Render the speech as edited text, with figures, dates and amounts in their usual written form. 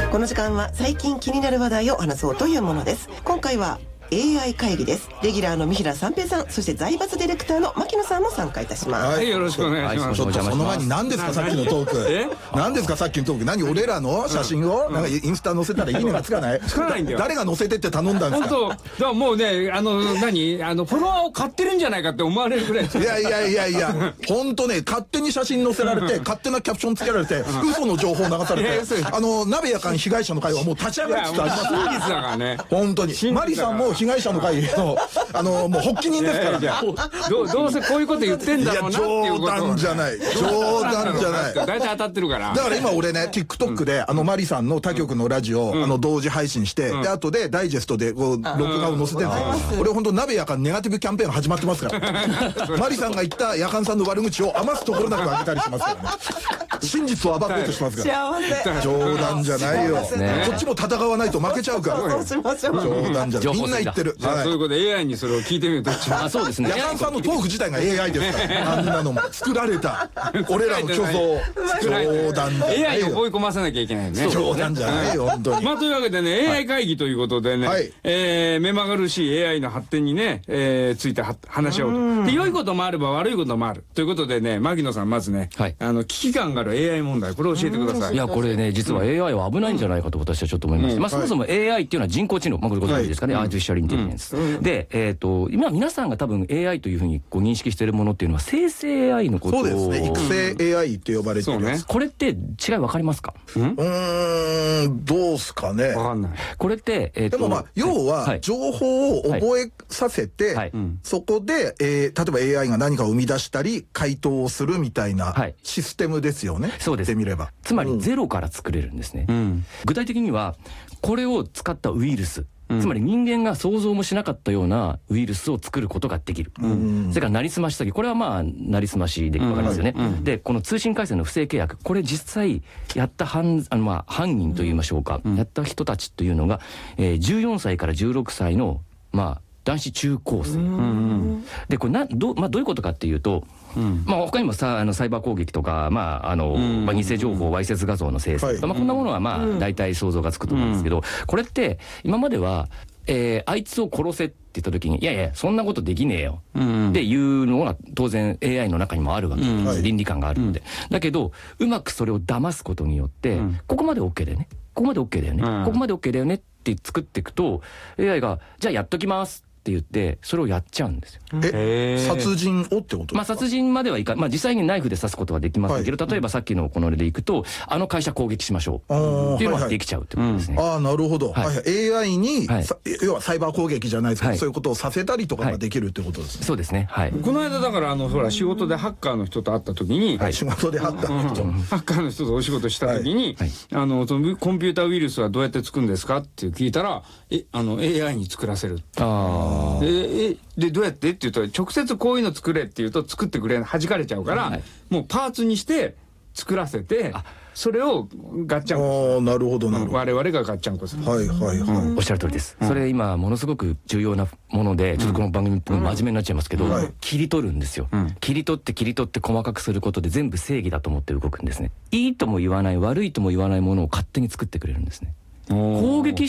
この時間は最近気になる話題を話そうというものです。今回はAI 会議です。レギュラーの三平三平さん、そして財閥ディレクターの牧野さんも参加いたします。 はい、よろしくお願いします。 ちょっとその前に何ですかさっきのトーク。何ですかさっきのトーク。何俺らの写真をなんかインスタ載せたらいいねがつかない？ つかないんだよ。 誰が載せてって頼んだんですか？ 本当。だからもうね、フォロワーを買ってるんじゃないかって思われるぐらい。 いや本当ね、勝手に写真載せられて勝手なキャプションつけられて嘘の情報流されて、鍋やかん被害者の会はもう立ち上がりつつあります。 真実だからね。 本当にマリさんも被害者の会もう発起人ですからね。 どうせこういうこと言ってんだろうなっていうこと。 冗談じゃない。 大体当たってるから。 だから今俺ね TikTok でマリさんの他局のラジオ同時配信して、で後でダイジェストでこう録画を載せてるんですよ。俺本当鍋やかんネガティブキャンペーン始まってますからマリさんが言ったやかんさんの悪口を余すところなく上げたりしますからね。真実を暴こうとしますから幸せ。 冗談じゃないよ。こっちも戦わないと負けちゃうから。冗談じゃない。みんな言ってる。 そういうことで AI にそれを聞いてみると。 そうですね。 やかんさんのトーク自体が AI ですから。あんなのも作られた俺らの虚像。冗談じゃないよ。 AI を追い込ませなきゃいけないね。 冗談じゃないよ本当に。 というわけでね、 AI 会議ということでね、目まぐるしい AI の発展にねついて話し合おうと。良いこともあれば悪いこともあるということでね、牧野さんまずね、危機感がある AI 問題、これを教えてください。 いやこれね、実は AI は危ないんじゃないかと私はちょっと思いまして、そもそも AI っていうのは人工知能、これご存知ですかね、アーティフィシャルインテリジェンスで、今皆さんが多分 AI というふうにこう認識しているものっていうのは生成 AI のことを。 そうですね、育成 AI って呼ばれてるやつ。 これって違い分かりますか？ どうすかね。 分かんない。 これってでもまあ要は情報を覚えさせて、そこで例えば AI が何かを生み出したり回答をするみたいなシステムですよね。 そうです。 見ればつまりゼロから作れるんですね。具体的にはこれを使ったウイルス、つまり人間が想像もしなかったようなウイルスを作ることができる。それからなりすまし詐欺、これはまあなりすましで分かりますよね。でこの通信回線の不正契約、これ実際やった犯人といいましょうか、やった人たちというのが、14歳から16歳の男子中高生で、これどういうことかっていうと、他にもサイバー攻撃とか、偽情報、わいせつ画像の生成とか、こんなものは大体想像がつくと思うんですけど、これって今までは、あいつを殺せって言った時に、いやいやそんなことできねえよっていうのが当然 AI の中にもあるわけです。倫理観があるので。だけどうまくそれを騙すことによって、ここまで OK だよね、ここまで OK だよね、ここまで OK だよねって作っていくと、 AI がじゃあやっときますって言ってそれをやっちゃうんですよ。 殺人をってことですか？ 殺人まではいかない。実際にナイフで刺すことはできませんけど、例えばさっきのこの例でいくと、会社攻撃しましょうっていうのができちゃうってことですね。 なるほど。AI に要はサイバー攻撃じゃないですけど、そういうことをさせたりとかができるってことですね。 そうですね。 この間だからほら仕事でハッカーの人と会った時に、 仕事でハッカーの人、 ハッカーの人とお仕事した時に、そのコンピューターウイルスはどうやって作るんですかって聞いたら、AI に作らせる。でどうやってって言ったら、直接こういうの作れって言うと作ってくれ弾かれちゃうから、もうパーツにして作らせて、それをガッチャンコ。 なるほどなるほど。 我々がガッチャンコする。 おっしゃる通りです。それ今ものすごく重要なもので、ちょっとこの番組真面目になっちゃいますけど、切り取るんですよ。切り取って細かくすることで全部正義だと思って動くんですね。いいとも言わない悪いとも言わないものを勝手に作ってくれるんですね。攻撃